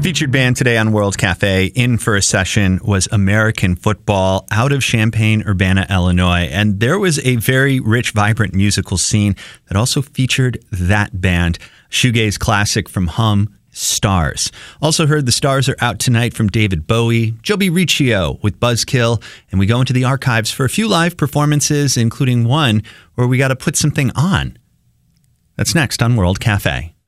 Featured band today on World Cafe in for a session was American Football out of Champaign-Urbana, Illinois. And there was a very rich, vibrant musical scene that also featured that band. Shoegaze classic from Hum, Stars. Also heard The Stars are out tonight from David Bowie, Joby Riccio with Buzzkill, and we go into the archives for a few live performances, including one where we got to put something on. That's next on World Cafe.